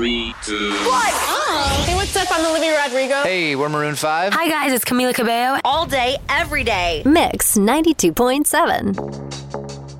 3, 2, What? Oh. Hey, what's up? I'm Olivia Rodrigo. Hey, we're Maroon 5. Hi, guys. It's Camila Cabello. All day, every day. Mix 92.7.